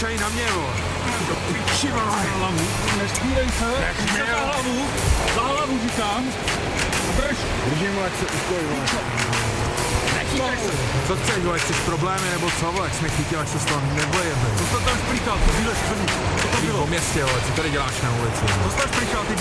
Nešaj na mě, vole. Do piči, vole. Za hlavu, nestvírej se. Za hlavu říkám. Drž. Držím, vole, jak se ukojí, vole. Nechýtaj se. Co chceš, vole, chceš problémy nebo co, vole, jak jsi mě chytil, až se z toho nebojeme. Co jsi tam šplíkal, ty bíleš tvrdý. Co to Jdi bylo? po městě, vole, co tady děláš na ulici? Co jsi tam šplíkal, ty